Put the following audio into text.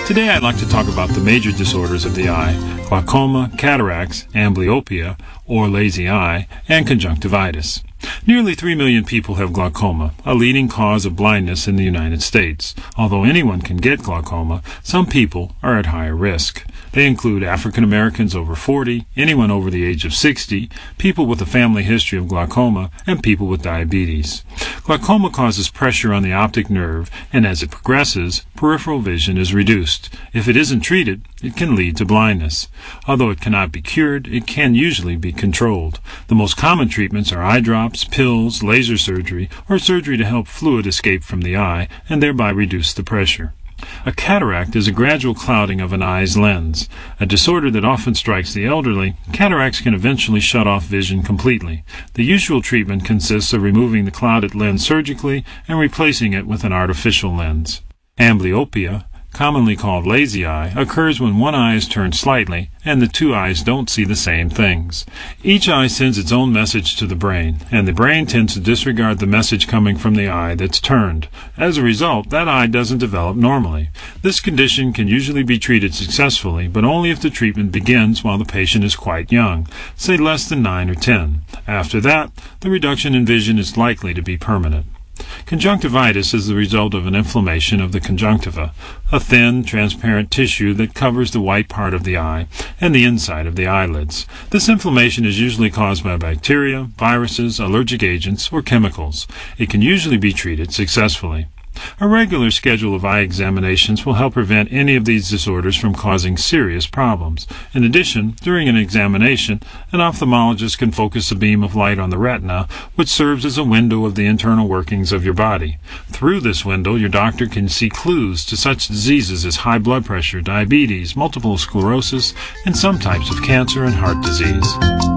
Today I'd like to talk about the major disorders of the eye: glaucoma, cataracts, amblyopia, or lazy eye, and conjunctivitis. Nearly 3 million people have glaucoma, a leading cause of blindness in the United States. Although anyone can get glaucoma, some people are at higher risk. They include African Americans over 40, anyone over the age of 60, people with a family history of glaucoma, and people with diabetes. Glaucoma causes pressure on the optic nerve, and as it progresses, peripheral vision is reduced. If it isn't treated, it can lead to blindness. Although it cannot be cured, it can usually be controlled. The most common treatments are eye drops, pills, laser surgery, or surgery to help fluid escape from the eye and thereby reduce the pressure. A cataract is a gradual clouding of an eye's lens. A disorder that often strikes the elderly, cataracts can eventually shut off vision completely. The usual treatment consists of removing the clouded lens surgically and replacing it with an artificial lens. Amblyopia, commonly called lazy eye, occurs when one eye is turned slightly and the two eyes don't see the same things. Each eye sends its own message to the brain, and the brain tends to disregard the message coming from the eye that's turned. As a result, that eye doesn't develop normally. This condition can usually be treated successfully, but only if the treatment begins while the patient is quite young, say less than 9 or 10. After that, the reduction in vision is likely to be permanent. Conjunctivitis is the result of an inflammation of the conjunctiva, a thin, transparent tissue that covers the white part of the eye and the inside of the eyelids. This inflammation is usually caused by bacteria, viruses, allergic agents, or chemicals. It can usually be treated successfully. A regular schedule of eye examinations will help prevent any of these disorders from causing serious problems. In addition, during an examination, an ophthalmologist can focus a beam of light on the retina, which serves as a window of the internal workings of your body. Through this window, your doctor can see clues to such diseases as high blood pressure, diabetes, multiple sclerosis, and some types of cancer and heart disease.